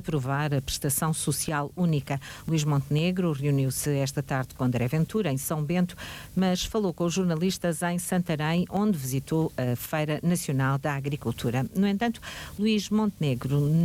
aprovar a prestação social única. Luís Montenegro reuniu-se esta tarde com André Ventura, em São Bento, mas falou com os jornalistas em Santarém, onde visitou a Feira Nacional da Agricultura. No entanto, Luís Montenegro